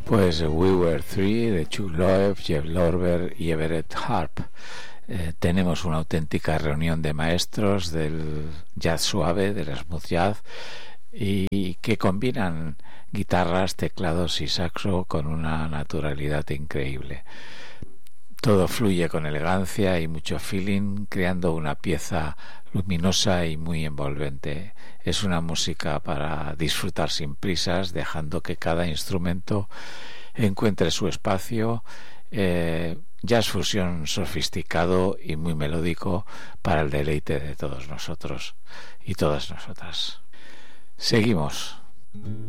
Pues We Were Three de Chuck Loeb, Jeff Lorber y Everett Harp. Tenemos una auténtica reunión de maestros del jazz suave, del smooth jazz, y que combinan guitarras, teclados y saxo con una naturalidad increíble. Todo fluye con elegancia y mucho feeling, creando una pieza luminosa y muy envolvente. Es una música para disfrutar sin prisas, dejando que cada instrumento encuentre su espacio. Jazz fusión sofisticado y muy melódico para el deleite de todos nosotros y todas nosotras. Seguimos.